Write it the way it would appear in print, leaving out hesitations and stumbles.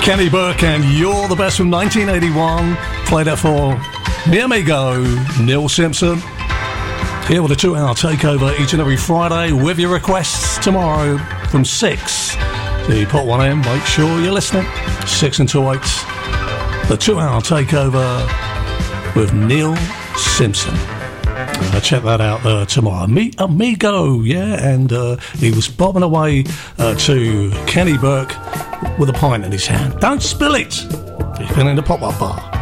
Kenny Burke and You're the Best from 1981. Played that for mi amigo Neil Simpson. Here with a 2-hour takeover each and every Friday with your requests tomorrow from 6. So you put one in, make sure you're listening. 6 until 8. The 2-hour takeover with Neil Simpson. Check that out tomorrow. Mi amigo, yeah, and he was bobbing away to Kenny Burke with a pint in his hand. Don't spill it. He's been in the pop-up bar.